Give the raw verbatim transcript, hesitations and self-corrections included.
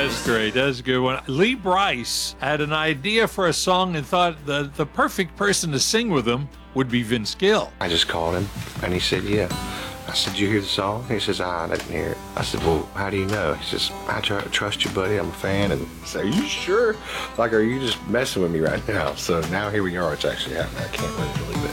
That's great. That's a good one. Lee Brice had an idea for a song and thought the, the perfect person to sing with him would be Vince Gill. I just called him, and he said, yeah. I said, did you hear the song? He says, I didn't hear it. I said, well, how do you know? He says, I try, trust you, buddy. I'm a fan. And I said, are you sure? Like, are you just messing with me right now? So now here we are. It's actually happening. I can't really believe it.